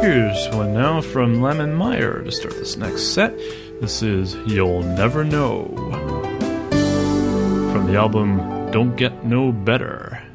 Here's one now from Lemon Meyer to start this next set. This is You'll Never Know from the album Don't Get No Better.